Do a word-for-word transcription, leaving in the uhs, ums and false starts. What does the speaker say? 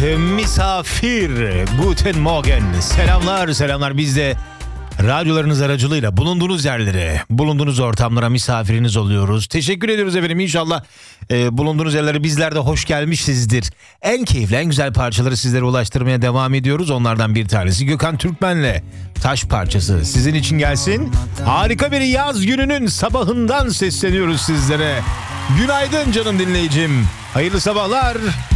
misafir. Guten Morgen. Selamlar selamlar. Biz de radyolarınız aracılığıyla bulunduğunuz yerlere, bulunduğunuz ortamlara misafiriniz oluyoruz. Teşekkür ediyoruz efendim. İnşallah e, bulunduğunuz yerlere bizler de hoş gelmişizdir. En keyifli, en güzel parçaları sizlere ulaştırmaya devam ediyoruz. Onlardan bir tanesi Gökhan Türkmen'le Taş parçası sizin için gelsin. Harika bir yaz gününün sabahından sesleniyoruz sizlere. Günaydın canım dinleyicim. Hayırlı sabahlar.